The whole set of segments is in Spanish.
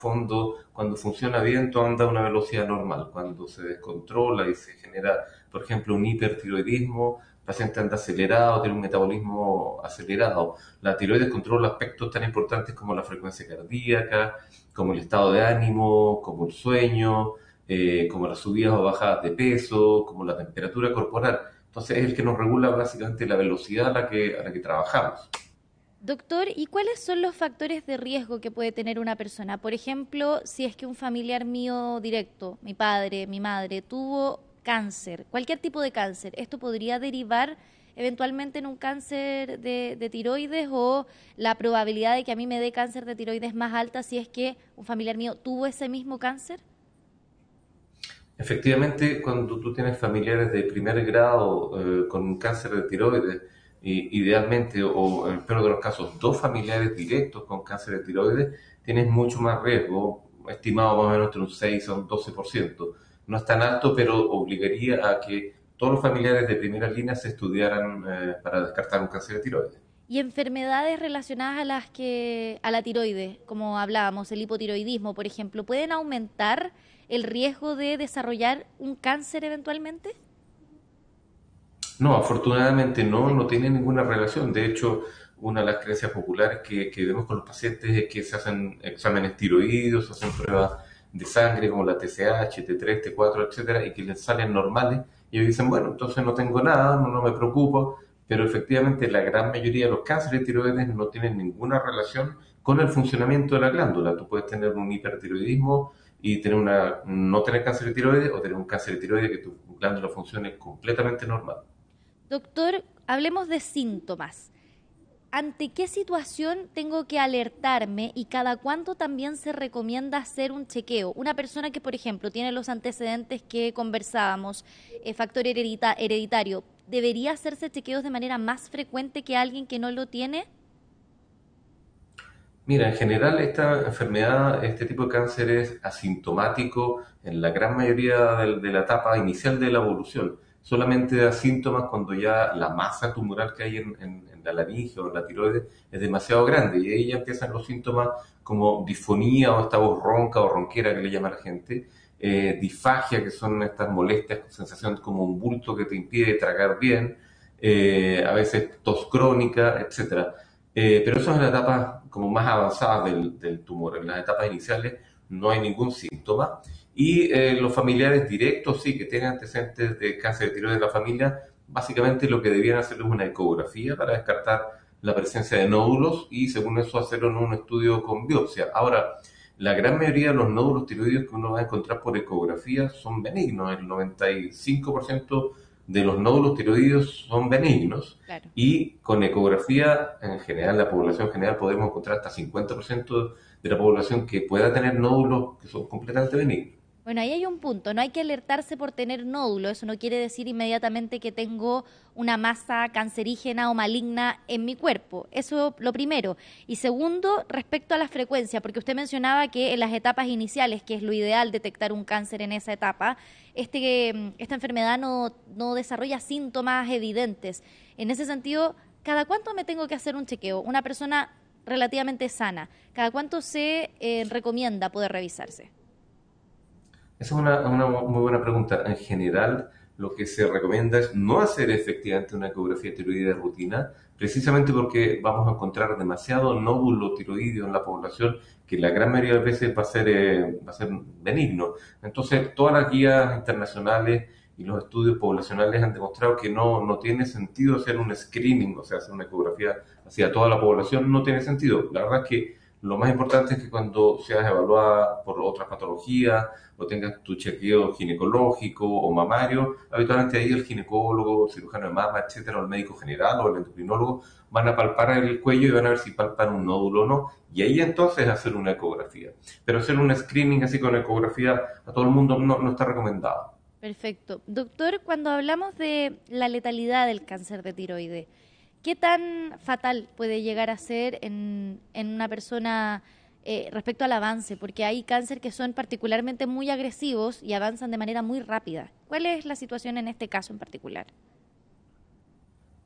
fondo, cuando funciona bien, todo anda a una velocidad normal. Cuando se descontrola y se genera, por ejemplo, un hipertiroidismo, el paciente anda acelerado, tiene un metabolismo acelerado. La tiroides controla aspectos tan importantes como la frecuencia cardíaca, como el estado de ánimo, como el sueño, como las subidas o bajadas de peso, como la temperatura corporal. Entonces es el que nos regula básicamente la velocidad a la que trabajamos. Doctor, ¿y cuáles son los factores de riesgo que puede tener una persona? Por ejemplo, si es que un familiar mío directo, mi padre, mi madre, tuvo cáncer, cualquier tipo de cáncer, ¿esto podría derivar eventualmente en un cáncer de tiroides o la probabilidad de que a mí me dé cáncer de tiroides es más alta si es que un familiar mío tuvo ese mismo cáncer? Efectivamente, cuando tú tienes familiares de primer grado con un cáncer de tiroides, idealmente, o en el peor de los casos, dos familiares directos con cáncer de tiroides, tienes mucho más riesgo, estimado más o menos entre un 6 a un 12%. No es tan alto, pero obligaría a que todos los familiares de primera línea se estudiaran para descartar un cáncer de tiroides. Y enfermedades relacionadas a la tiroides, como hablábamos, el hipotiroidismo, por ejemplo, ¿pueden aumentar el riesgo de desarrollar un cáncer eventualmente? No, afortunadamente no, no Perfecto. tiene ninguna relación. De hecho, una de las creencias populares que vemos con los pacientes es que se hacen exámenes tiroideos, se hacen pruebas de sangre como la TSH, T3, T4, etcétera, y que les salen normales. Y ellos dicen, bueno, entonces no tengo nada, no, no me preocupo, pero efectivamente la gran mayoría de los cánceres de tiroides no tienen ninguna relación con el funcionamiento de la glándula. Tú puedes tener un hipertiroidismo y tener no tener cáncer de tiroides o tener un cáncer de tiroides que tu glándula funcione completamente normal. Doctor, hablemos de síntomas. ¿Ante qué situación tengo que alertarme y cada cuánto también se recomienda hacer un chequeo? Una persona que, por ejemplo, tiene los antecedentes que conversábamos, factor hereditario, ¿debería hacerse chequeos de manera más frecuente que alguien que no lo tiene? Mira, en general esta enfermedad, este tipo de cáncer es asintomático en la gran mayoría de la etapa inicial de la evolución. Solamente da síntomas cuando ya la masa tumoral que hay en la laringe o en la tiroides es demasiado grande y ahí ya empiezan los síntomas como disfonía o esta voz ronca o ronquera que le llama la gente, disfagia, que son estas molestias, sensación como un bulto que te impide tragar bien, a veces tos crónica, etcétera. Pero eso es en las etapas como más avanzadas del tumor. En las etapas iniciales no hay ningún síntoma. Y los familiares directos, sí, que tienen antecedentes de cáncer de tiroides de la familia, básicamente lo que debían hacer es una ecografía para descartar la presencia de nódulos y según eso hacerlo en un estudio con biopsia. Ahora, la gran mayoría de los nódulos tiroides que uno va a encontrar por ecografía son benignos. El 95% de los nódulos tiroides son benignos Claro. y con ecografía, en general, la población general, podemos encontrar hasta 50% de la población que pueda tener nódulos que son completamente benignos. Bueno, ahí hay un punto, no hay que alertarse por tener nódulo, eso no quiere decir inmediatamente que tengo una masa cancerígena o maligna en mi cuerpo, eso lo primero. Y segundo, respecto a la frecuencia, porque usted mencionaba que en las etapas iniciales, que es lo ideal detectar un cáncer en esa etapa, esta enfermedad no desarrolla síntomas evidentes. En ese sentido, ¿cada cuánto me tengo que hacer un chequeo? Una persona relativamente sana, ¿cada cuánto se recomienda poder revisarse? Esa es una muy buena pregunta. En general, lo que se recomienda es no hacer efectivamente una ecografía tiroidea de rutina, precisamente porque vamos a encontrar demasiado nódulo tiroideo en la población que la gran mayoría de veces va a ser benigno. Entonces, todas las guías internacionales y los estudios poblacionales han demostrado que no tiene sentido hacer un screening, o sea, hacer una ecografía hacia toda la población, no tiene sentido. La verdad es que lo más importante es que cuando seas evaluada por otras patologías, o tengas tu chequeo ginecológico o mamario, habitualmente ahí el ginecólogo, el cirujano de mama, etcétera, o el médico general o el endocrinólogo van a palpar el cuello y van a ver si palpan un nódulo o no, y ahí entonces hacer una ecografía. Pero hacer un screening así con ecografía a todo el mundo no está recomendado. Perfecto. Doctor, cuando hablamos de la letalidad del cáncer de tiroides, ¿qué tan fatal puede llegar a ser en una persona respecto al avance? Porque hay cáncer que son particularmente muy agresivos y avanzan de manera muy rápida. ¿Cuál es la situación en este caso en particular?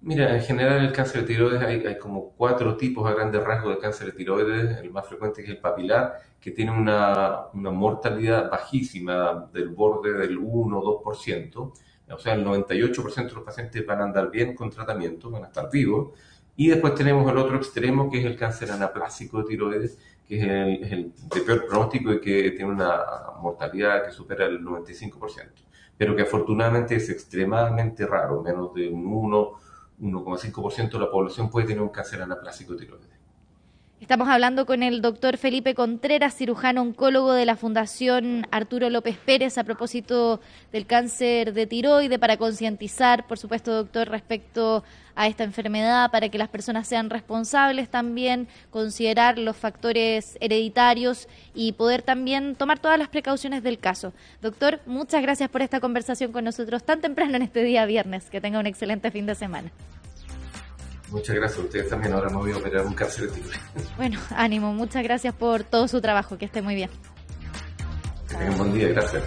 Mira, en general el cáncer de tiroides hay como 4 tipos a grandes rasgos de cáncer de tiroides. El más frecuente es el papilar, que tiene una mortalidad bajísima del borde del 1 o 2%. O sea, el 98% de los pacientes van a andar bien con tratamiento, van a estar vivos. Y después tenemos el otro extremo, que es el cáncer anaplásico de tiroides, que es el de peor pronóstico y que tiene una mortalidad que supera el 95%, pero que afortunadamente es extremadamente raro, menos de un 1,5% de la población puede tener un cáncer anaplásico tiroides. Estamos hablando con el doctor Felipe Contreras, cirujano oncólogo de la Fundación Arturo López Pérez, a propósito del cáncer de tiroides, para concientizar, por supuesto, doctor, respecto a esta enfermedad, para que las personas sean responsables también, considerar los factores hereditarios y poder también tomar todas las precauciones del caso. Doctor, muchas gracias por esta conversación con nosotros tan temprano en este día viernes. Que tenga un excelente fin de semana. Muchas gracias a ustedes también. Ahora me voy a operar un cáncer de tiroides. Bueno, ánimo. Muchas gracias por todo su trabajo. Que esté muy bien. Que tengan un buen día. Gracias.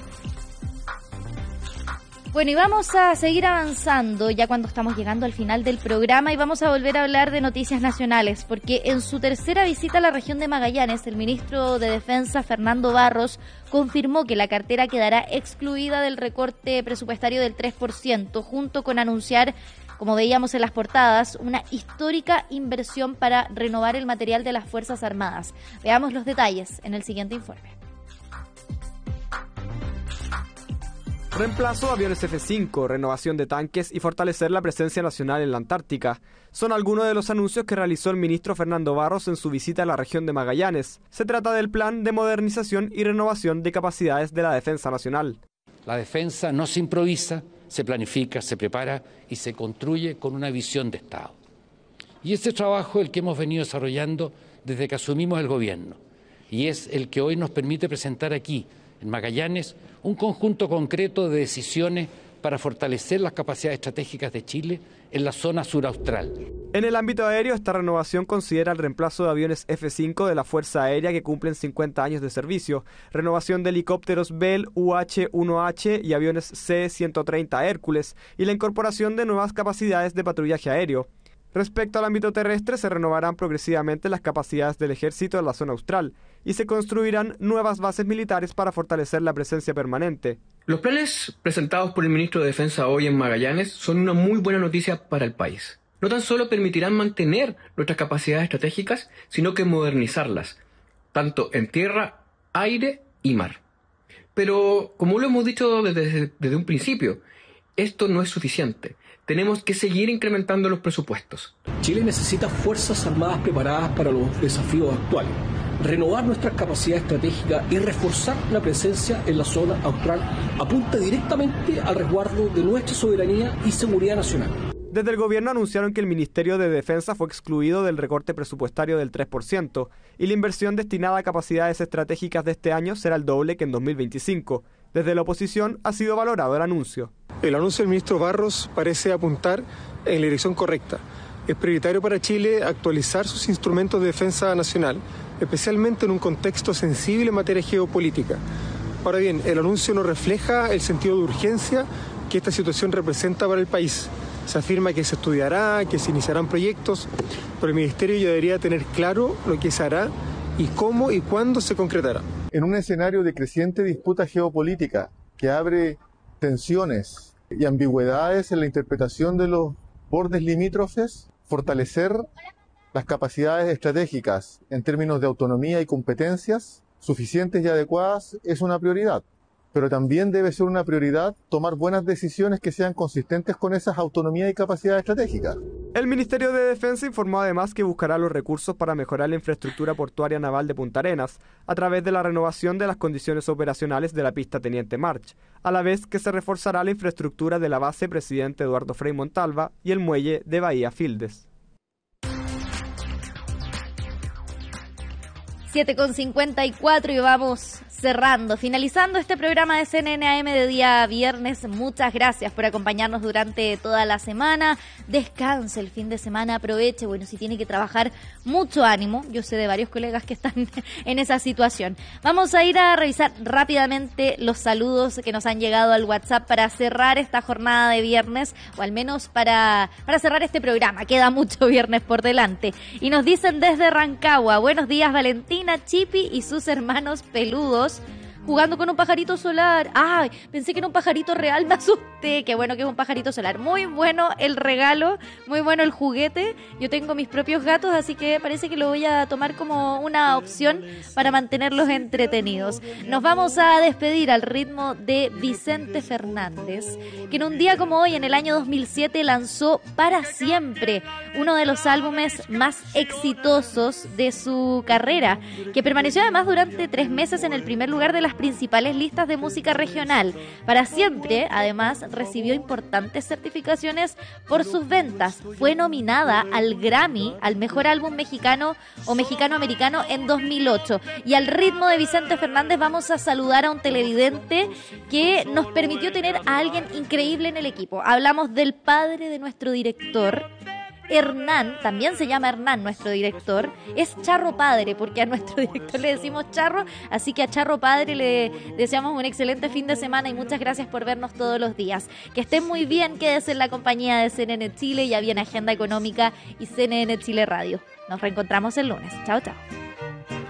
Bueno, y vamos a seguir avanzando ya cuando estamos llegando al final del programa y vamos a volver a hablar de noticias nacionales, porque en su tercera visita a la región de Magallanes, el ministro de Defensa, Fernando Barros, confirmó que la cartera quedará excluida del recorte presupuestario del 3%, junto con anunciar, como veíamos en las portadas, una histórica inversión para renovar el material de las Fuerzas Armadas. Veamos los detalles en el siguiente informe. Reemplazo de aviones F-5, renovación de tanques y fortalecer la presencia nacional en la Antártica son algunos de los anuncios que realizó el ministro Fernando Barros en su visita a la región de Magallanes. Se trata del plan de modernización y renovación de capacidades de la defensa nacional. La defensa no se improvisa, se planifica, se prepara y se construye con una visión de Estado. Y ese trabajo es el que hemos venido desarrollando desde que asumimos el gobierno y es el que hoy nos permite presentar aquí, en Magallanes, un conjunto concreto de decisiones para fortalecer las capacidades estratégicas de Chile en la zona suraustral. En el ámbito aéreo, esta renovación considera el reemplazo de aviones F-5 de la Fuerza Aérea que cumplen 50 años de servicio, renovación de helicópteros Bell UH-1H y aviones C-130 Hércules y la incorporación de nuevas capacidades de patrullaje aéreo. Respecto al ámbito terrestre, se renovarán progresivamente las capacidades del ejército en la zona austral y se construirán nuevas bases militares para fortalecer la presencia permanente. Los planes presentados por el ministro de Defensa hoy en Magallanes son una muy buena noticia para el país. No tan solo permitirán mantener nuestras capacidades estratégicas, sino que modernizarlas, tanto en tierra, aire y mar. Pero, como lo hemos dicho desde un principio, esto no es suficiente. Tenemos que seguir incrementando los presupuestos. Chile necesita fuerzas armadas preparadas para los desafíos actuales, renovar nuestras capacidades estratégicas y reforzar la presencia en la zona austral apunta directamente al resguardo de nuestra soberanía y seguridad nacional. Desde el gobierno anunciaron que el Ministerio de Defensa fue excluido del recorte presupuestario del 3% y la inversión destinada a capacidades estratégicas de este año será el doble que en 2025. Desde la oposición ha sido valorado el anuncio. El anuncio del ministro Barros parece apuntar en la dirección correcta. Es prioritario para Chile actualizar sus instrumentos de defensa nacional, especialmente en un contexto sensible en materia geopolítica. Ahora bien, el anuncio no refleja el sentido de urgencia que esta situación representa para el país. Se afirma que se estudiará, que se iniciarán proyectos, pero el Ministerio ya debería tener claro lo que se hará y cómo y cuándo se concretará. En un escenario de creciente disputa geopolítica que abre tensiones y ambigüedades en la interpretación de los bordes limítrofes, fortalecer las capacidades estratégicas en términos de autonomía y competencias suficientes y adecuadas es una prioridad. Pero también debe ser una prioridad tomar buenas decisiones que sean consistentes con esas autonomías y capacidades estratégicas. El Ministerio de Defensa informó además que buscará los recursos para mejorar la infraestructura portuaria naval de Punta Arenas a través de la renovación de las condiciones operacionales de la pista Teniente March, a la vez que se reforzará la infraestructura de la base Presidente Eduardo Frei Montalva y el muelle de Bahía Fildes. 7:54 y vamos cerrando, finalizando este programa de CNN AM de día viernes. Muchas gracias por acompañarnos durante toda la semana. Descanse el fin de semana, aproveche. Bueno, si tiene que trabajar, mucho ánimo. Yo sé de varios colegas que están en esa situación. Vamos a ir a revisar rápidamente los saludos que nos han llegado al WhatsApp para cerrar esta jornada de viernes, o al menos para cerrar este programa. Queda mucho viernes por delante. Y nos dicen desde Rancagua: buenos días, Valentina, Chipi y sus hermanos peludos, jugando con un pajarito solar. Ay, pensé que era un pajarito real, me asusté. Qué bueno que es un pajarito solar. Muy bueno el regalo, muy bueno el juguete. Yo tengo mis propios gatos, así que parece que lo voy a tomar como una opción para mantenerlos entretenidos. Nos vamos a despedir al ritmo de Vicente Fernández, que en un día como hoy, en el año 2007, lanzó Para Siempre, uno de los álbumes más exitosos de su carrera, que permaneció además durante 3 meses en el primer lugar de las principales listas de música regional. Para Siempre, además, recibió importantes certificaciones por sus ventas. Fue nominada al Grammy al mejor álbum mexicano o mexicano-americano en 2008. Y al ritmo de Vicente Fernández vamos a saludar a un televidente que nos permitió tener a alguien increíble en el equipo. Hablamos del padre de nuestro director, Hernán. También se llama Hernán nuestro director, es Charro Padre, porque a nuestro director le decimos Charro, así que a Charro Padre le deseamos un excelente fin de semana y muchas gracias por vernos todos los días. Que estén muy bien, quédense en la compañía de CNN Chile, ya viene Agenda Económica y CNN Chile Radio. Nos reencontramos el lunes. Chao, chao.